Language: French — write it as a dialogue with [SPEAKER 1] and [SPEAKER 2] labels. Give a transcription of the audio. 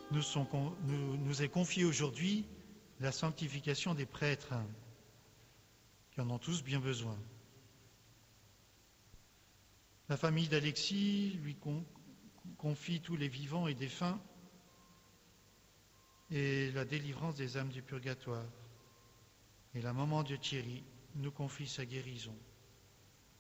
[SPEAKER 1] nous est confiée aujourd'hui la sanctification des prêtres, qui en ont tous bien besoin. La famille d'Alexis lui confie tous les vivants et défunts et la délivrance des âmes du purgatoire. Et la maman de Thierry nous confie sa guérison.